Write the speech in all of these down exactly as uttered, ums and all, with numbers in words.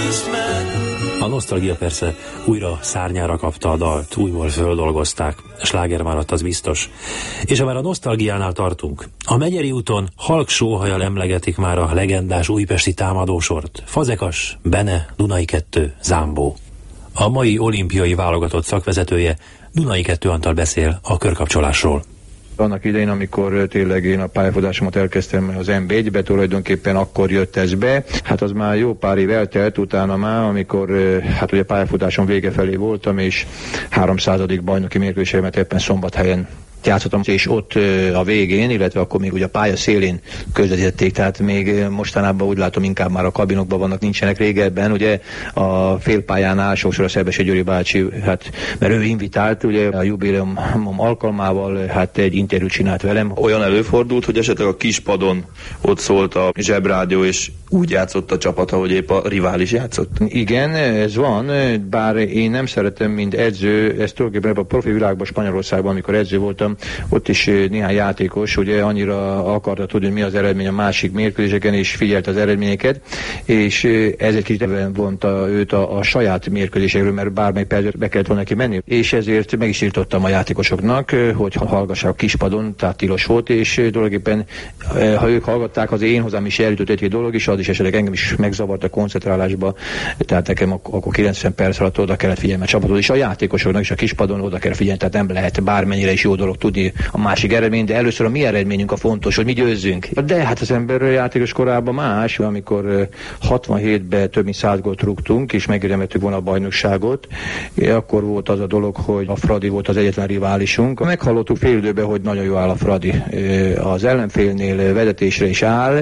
A nosztalgia persze újra szárnyára kapta a dalt, újból földolgozták, sláger maradt, az biztos. És ha már a nosztalgiánál tartunk, a Megyeri úton halk sóhajjal emlegetik már a legendás újpesti támadósort. Fazekas, Bene, Dunai kettő, Zámbó. A mai olimpiai válogatott szakvezetője, Dunai kettő Antal beszél a körkapcsolásról. Annak idején, amikor tényleg én a pályafutásomat elkezdtem az em bé egybe, tulajdonképpen akkor jött ez be. Hát az már jó pár év eltelt utána már, amikor hát ugye pályafutásom vége felé voltam, és háromszázadik bajnoki mérkőzésemet éppen Szombathelyen játszottam, és ott a végén, illetve akkor még ugye a pálya szélén közvetítették, tehát még mostanában úgy látom inkább már a kabinokban vannak, nincsenek régebben, ugye a félpályánál sokszor a Szebesi Győri bácsi, hát mert ő invitált, ugye a jubileumom alkalmával, hát egy interjút csinált velem. Olyan előfordult, hogy esetleg a kispadon ott szólt a Zsebrádió, és úgy játszott a csapat, ahogy épp a rivális játszott? Igen, ez van, bár én nem szeretem, mint edző, ez tulajdonképpen a profi világban, Spanyolországban, amikor edző voltam, ott is néhány játékos ugye annyira akarta tudni, hogy mi az eredmény a másik mérkőzéseken, és figyelt az eredményeket, és ez egy kicsit vonta őt a, a saját mérkőzésekről, mert bármely percet be kellett volna neki menni, és ezért meg is írtottam a játékosoknak, hogy hallgassák a kispadon, tehát tilos volt, és tulajdonképpen ha ők hallgatták, az én hozzám is eljutott egy dolog, és az is esetleg engem is megzavart a koncentrálásba, tehát nekem akkor kilencven perc alatt oda kellett figyelni a csapatod, és a játékosoknak is a kispadon oda kell figyelni, tehát nem lehet bármennyire is jó dolog tudni a másik eredmény, de először a mi eredményünk a fontos, hogy mi győzzünk. De hát az ember játékos korában más, amikor hatvanhétben több mint száz gólt rúgtunk, és megérdemeltük volna a bajnokságot, akkor volt az a dolog, hogy a Fradi volt az egyetlen riválisunk. Meghallottuk fél időben, hogy nagyon jó áll a Fradi. Az ellenfélnél vezetésre is áll,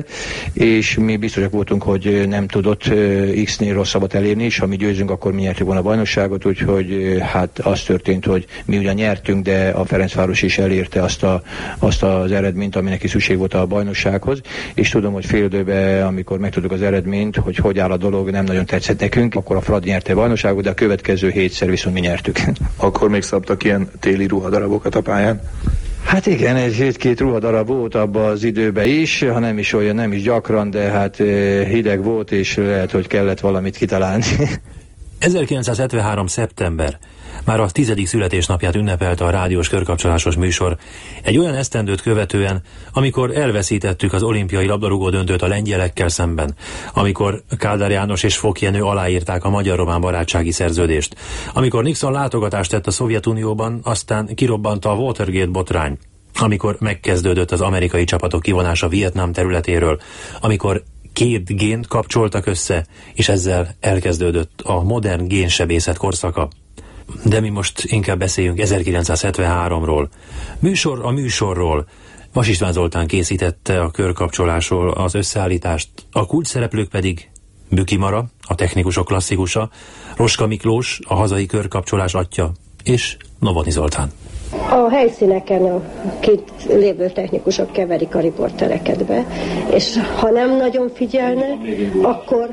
és mi biztosak voltunk, hogy nem tudott X-nél rosszabbat elérni, és ha mi győzünk, akkor mi nyertük volna a bajnokságot, úgyhogy hát az történt, hogy mi ugyan nyertünk, de a Ferencváros is elérte azt, a, azt az eredményt, aminek is szükség volt a bajnoksághoz, és tudom, hogy fél időben, amikor megtudtuk az eredményt, hogy hogy áll a dolog, nem nagyon tetszett nekünk, akkor a Fradi nyerte a bajnokságot, de a következő hétszer viszont mi nyertük. Akkor még szabtak ilyen téli ruhadarabokat a pályán? Hát igen, egy hét-két ruhadarab volt abban az időben is, ha nem is olyan, nem is gyakran, de hát hideg volt, és lehet, hogy kellett valamit kitalálni. ezerkilencszázhetvenhárom. szeptember. Már a tizedik születésnapját ünnepelte a rádiós körkapcsolásos műsor, egy olyan esztendőt követően, amikor elveszítettük az olimpiai labdarúgó döntőt a lengyelekkel szemben, amikor Kádár János és Fok Jenő aláírták a magyar-román barátsági szerződést, amikor Nixon látogatást tett a Szovjetunióban, aztán kirobbant a Watergate botrány, amikor megkezdődött az amerikai csapatok kivonása Vietnám területéről, amikor két gént kapcsoltak össze, és ezzel elkezdődött a modern génsebészet korszaka. De mi most inkább beszéljünk ezerkilencszázhetvenháromról. Műsor a műsorról. Vas István Zoltán készítette a körkapcsolásról az összeállítást, a kulcsszereplők pedig Büki Mara, a technikusok klasszikusa, Roska Miklós, a hazai körkapcsolás atya, és Novotny Zoltán. A helyszíneken a két lévő technikusok keverik a riportereket be, és ha nem nagyon figyelne, akkor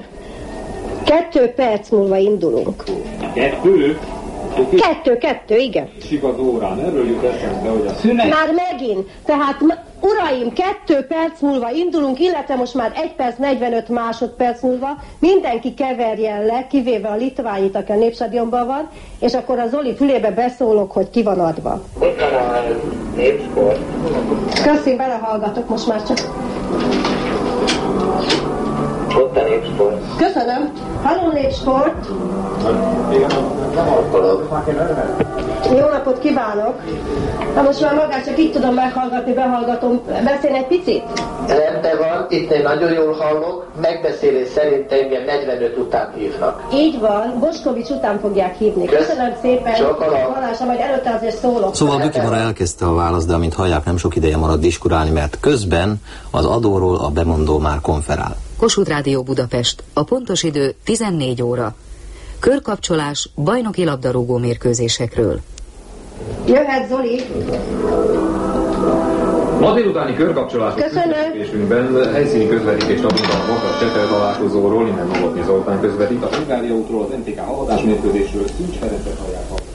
kettő perc múlva indulunk. Kettő? Kettő, kettő, igen. Sik az órán, erről jut eszembe, hogy a szünet... Már megint, tehát uraim, kettő perc múlva indulunk, illetve most már egy perc, negyvenöt másodperc múlva mindenki keverjen le, kivéve a litványit, aki a Népstadionban van, és akkor a Zoli fülébe beszólok, hogy ki van adva. Ott van a Népsport. Köszönöm, belehallgatok most már csak. Ott a Népsport. Köszönöm. Halló, Népsport. Jó napot kívánok. Na most már magát csak így tudom meghallgatni, behallgatom. Beszélni egy picit? Rendben van, itt én nagyon jól hallok. Megbeszélés szerint engem negyvenöt után hívnak. Így van, Boskovics után fogják hívni. Köszönöm szépen. Hallásra, majd előtte azért szólok. Szóval Büki Mara elkezdte a választ, de amint hallják, nem sok ideje marad diskurálni, mert közben az adóról a bemondó már konferál. Kossuth Rádió Budapest. A pontos idő tizennégy óra. Körkapcsolás bajnoki labdarúgó mérkőzésekről. Jöhet Zoli. Ma délutáni körkapcsolások közvetítésünkben helyszíni közvetítést adunk a Magas Csepel találkozóról, innen Novotny Zoltán közvetít, a Hungária útról, az em té ká Havadás mérkőzésről, Szűcs Ferencet hallják.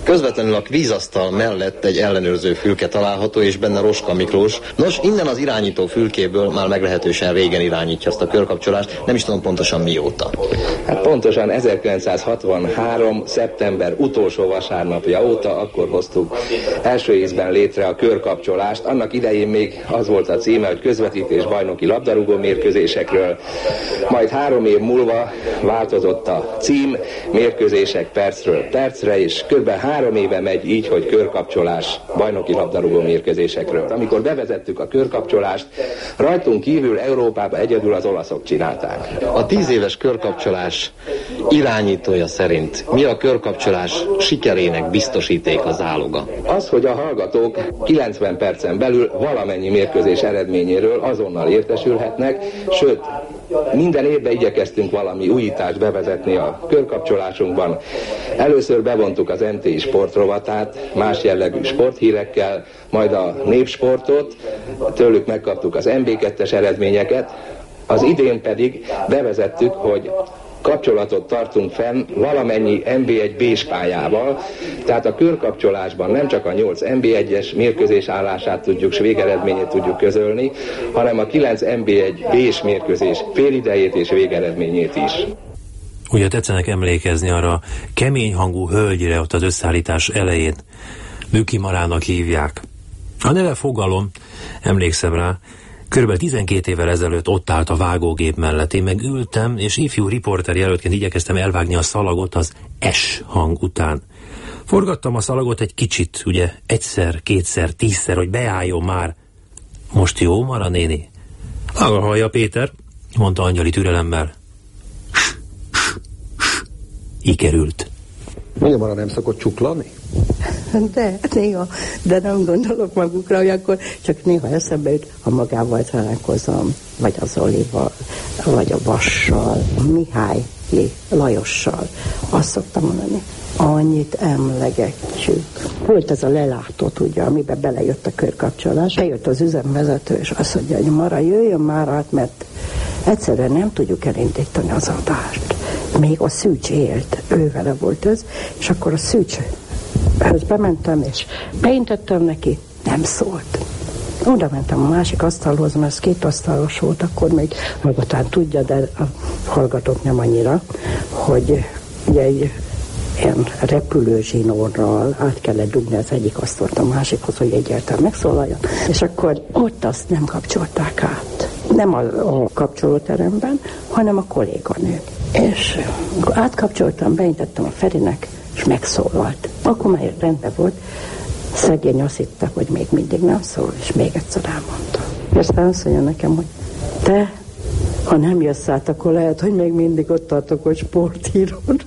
Közvetlenül a kvízasztal mellett egy ellenőrző fülke található, és benne Roska Miklós. Nos, innen az irányító fülkéből már meglehetősen régen irányítja azt a körkapcsolást, nem is tudom pontosan mióta. Hát pontosan ezerkilencszázhatvanhárom. szeptember utolsó vasárnapja óta, akkor hoztuk első ízben létre a körkapcsolást. Annak idején még az volt a címe, hogy közvetítés bajnoki labdarúgó mérkőzésekről. Majd három év múlva változott a cím, mérkőzések percről percre, és kb. három éve megy így, hogy körkapcsolás bajnoki labdarúgó mérkőzésekről. Amikor bevezettük a körkapcsolást, rajtunk kívül Európában egyedül az olaszok csinálták. A tíz éves körkapcsolás irányítója szerint mi a körkapcsolás sikerének biztosítéka, záloga? Az, hogy a hallgatók kilencven percen belül valamennyi mérkőzés eredményéről azonnal értesülhetnek, sőt, minden évben igyekeztünk valami újítást bevezetni a körkapcsolásunkban. Először bevontuk az em té i sportrovatát, más jellegű sporthírekkel, majd a népsportot, tőlük megkaptuk az em bé kettes eredményeket, az idén pedig bevezettük, hogy kapcsolatot tartunk fenn valamennyi em bé egy B-s pályával, tehát a körkapcsolásban nem csak a nyolc em bé egyes mérkőzés állását tudjuk, s végeredményét tudjuk közölni, hanem a kilenc em bé egy B-s mérkőzés félidejét és végeredményét is. Ugye tetszenek emlékezni arra kemény hangú hölgyre ott az összeállítás elején. Műki Marának hívják. A neve fogalom, emlékszem rá, körülbelül tizenkét évvel ezelőtt ott állt a vágógép mellett. Én meg ültem, és ifjú riporter jelöltként igyekeztem elvágni a szalagot az S hang után. Forgattam a szalagot egy kicsit, ugye, egyszer, kétszer, tízszer, hogy beálljon már. Most jó, Mara néni? Maga hallja, Péter, mondta angyali türelemmel. Így került. Mondja, Mara nem szokott csuklani? De, néha, de nem gondolok magukra, hogy akkor csak néha eszembe jut, ha magával találkozom, vagy az Zolival, vagy a Vassal, Mihály Lajossal. Azt szoktam mondani, annyit emlegetjük. Volt ez a lelátott, ugye, amiben belejött a körkapcsolás. Bejött az üzemvezető, és azt mondja, hogy Mara, jöjjön már át, mert egyszerűen nem tudjuk elindítani az adást. Még a Szűcs élt, ővele volt ez, és akkor a Szűcshöz bementem, és beintettem neki, nem szólt. Oda mentem a másik asztalhoz, mert ez két asztalos volt, akkor még magatán tudja, de a hallgatók nem annyira, hogy ugye egy ilyen repülőzsinórral át kellett dugni az egyik asztalt a másikhoz, hogy egyáltalán megszólaljon. És akkor ott azt nem kapcsolták át. Nem a, a kapcsolóteremben, hanem a kolléganő. És akkor átkapcsoltam, beintettem a Ferinek, és megszólalt. Akkor már rendben volt. Szegény azt hitte, hogy még mindig nem szól, és még egyszer elmondta. És aztán azt mondja nekem, hogy te, ha nem jössz át, akkor lehet, hogy még mindig ott tartok, hogy sportírón.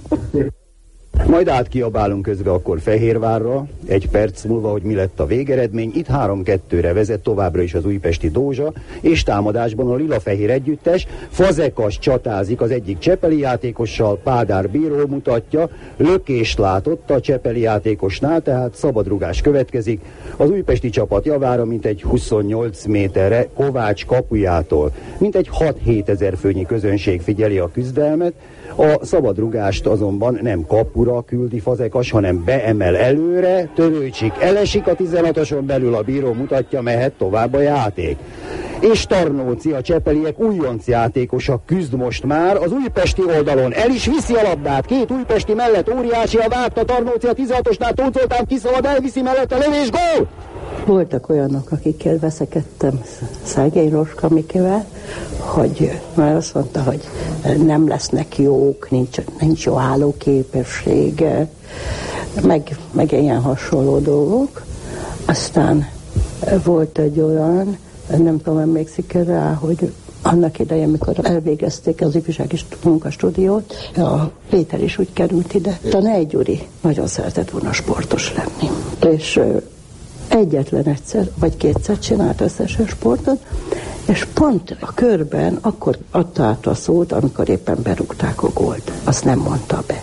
Majd átkiabálunk közben akkor Fehérvárra, egy perc múlva, hogy mi lett a végeredmény. Itt három kettőre vezet továbbra is az újpesti Dózsa, és támadásban a lila-fehér együttes. Fazekas csatázik az egyik csepeli játékossal, Pádár bíró mutatja, lökést látott a csepeli játékosnál, tehát szabadrugás következik. Az újpesti csapat javára mintegy huszonnyolc méterre Kovács kapujától. Mintegy hat-hét ezer főnyi közönség figyeli a küzdelmet. A szabadrugást azonban nem kapura küldi Fazekas, hanem beemel előre, Törőcsik elesik a tizenhatoson belül, a bíró mutatja, mehet tovább a játék. És Tarnóci, a csepeliek újonc játékosa küzd most már az újpesti oldalon. El is viszi a labdát, két újpesti mellett óriási a vágta, Tarnóci a tizenhatosnál, Tóth Zoltán kiszalad, elviszi mellett a lövés, gól! Voltak olyanok, akikkel veszekedtem, Szegény Roska Mikivel, hogy már azt mondta, hogy nem lesznek jók, nincs, nincs jó állóképessége, meg, meg ilyen hasonló dolgok. Aztán volt egy olyan, nem tudom, emlékszik rá, hogy annak idején, amikor elvégezték az ifjúsági munkastúdiót, a Péter is úgy került ide. Tanei Gyuri nagyon szeretett volna sportos lenni. És egyetlen egyszer, vagy kétszer csinált összesen sportot, és pont a körben akkor adta át a szót, amikor éppen berúgták a gólt. Azt nem mondta be.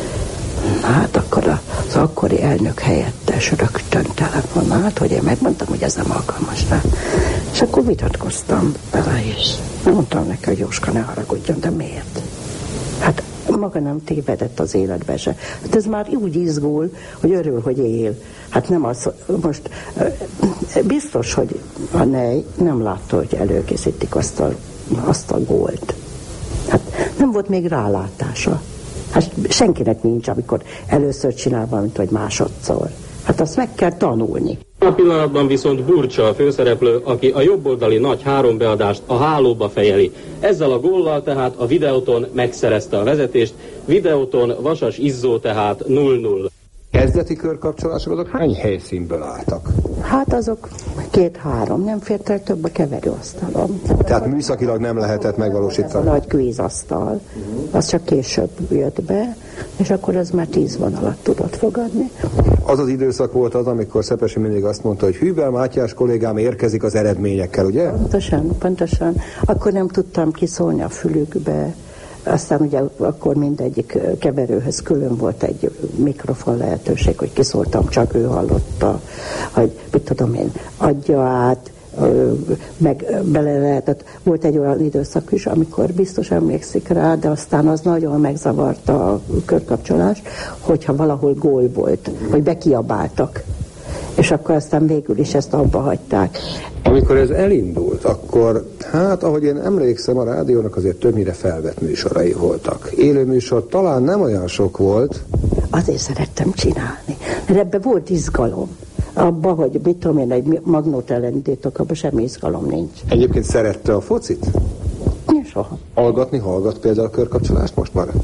Na, hát akkor az akkori elnök helyettes rögtön telefonált, hogy én megmondtam, hogy ez nem alkalmas rá. És akkor vitatkoztam vele is. Mondtam neki, hogy Jóska, ne haragudjon, de miért? Hát maga nem tévedett az életbe se. Hát ez már úgy izgul, hogy örül, hogy él. Hát nem az, most biztos, hogy a nej nem látta, hogy előkészítik azt a, azt a gólt. Hát nem volt még rálátása. Hát senkinek nincs, amikor először csinál valamit, vagy másodszor. Hát azt meg kell tanulni. A pillanatban viszont Burcsa a főszereplő, aki a jobboldali nagy három beadást a hálóba fejeli. Ezzel a góllal tehát a Videoton megszerezte a vezetést, Videoton Vasas Izzó tehát nulla nulla. Kezdeti körkapcsolások azok hány helyszínből álltak? Hát azok két-három, nem fért el több a keverőasztalom. Tehát műszakilag nem lehetett megvalósítani? Ez a nagy kvízasztal, az csak később jött be, és akkor ez már tíz van alatt tudott fogadni. Az az időszak volt az, amikor Szepesi mindig azt mondta, hogy Hübel Mátyás kollégám érkezik az eredményekkel, ugye? Pontosan, pontosan. Akkor nem tudtam kiszólni a fülükbe. Aztán ugye akkor mindegyik keverőhöz külön volt egy mikrofon lehetőség, hogy kiszóltam, csak ő hallotta, hogy mit tudom én, adja át, meg bele lehetett. Volt egy olyan időszak is, amikor biztos emlékszik rá, de aztán az nagyon megzavarta a körkapcsolást, hogyha valahol gól volt, hogy bekiabáltak. És akkor aztán végül is ezt abba hagyták. Amikor ez elindult, akkor, hát ahogy én emlékszem, a rádiónak azért többnyire felvett műsorai voltak. Élő műsor talán nem olyan sok volt. Azért szerettem csinálni, mert ebben volt izgalom. Abban, hogy mit tudom én, egy magnót elindítok, abban semmi izgalom nincs. Egyébként szerette a focit? Soha. Hallgatni, hallgat például a körkapcsolást most már?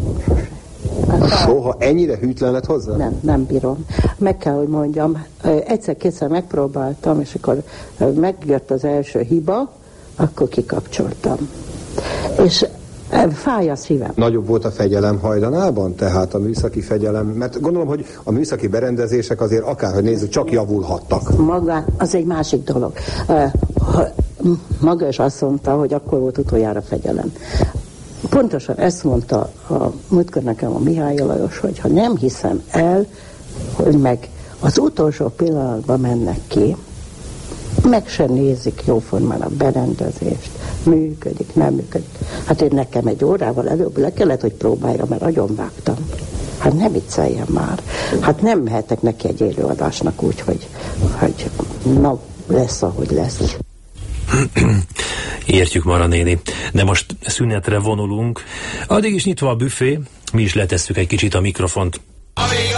Soha ennyire hűtlen lett hozzá? Nem, nem bírom. Meg kell, hogy mondjam, egyszer-kétszer megpróbáltam, és akkor megjött az első hiba, akkor kikapcsoltam. És fáj a szívem. Nagyobb volt a fegyelem hajdanában, tehát a műszaki fegyelem, mert gondolom, hogy a műszaki berendezések azért akárhogy nézzük, csak javulhattak. Maga, az egy másik dolog. Maga is azt mondta, hogy akkor volt utoljára fegyelem. Pontosan ezt mondta a múltkor nekem a Mihály Lajos, hogy ha nem hiszem el, hogy meg az utolsó pillanatban mennek ki, meg se nézik jóformán a berendezést, működik, nem működik. Hát én nekem egy órával előbb le kellett, hogy próbáljam, mert agyon vágtam. Hát ne vicceljen már. Hát nem mehetek neki egy élőadásnak úgy, hogy, hogy na, lesz, ahogy lesz. Értjük, Mara néni. De most szünetre vonulunk. Addig is nyitva a büfé, mi is letesszük egy kicsit a mikrofont.